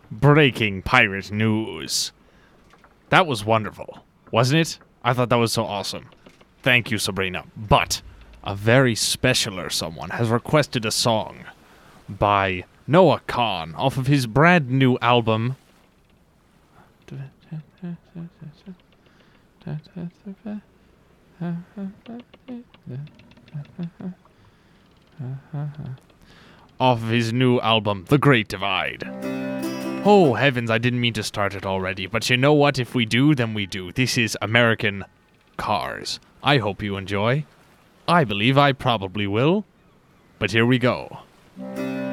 breaking pirate news. That was wonderful, wasn't it? I thought that was so awesome. Thank you, Sabrina. But a very specialer someone has requested a song by Noah Kahan off of his brand new album. Off of his new album, The Great Divide. Oh, heavens, I didn't mean to start it already, but you know what? If we do, then we do. This is American Cars. I hope you enjoy. I believe I probably will. But here we go.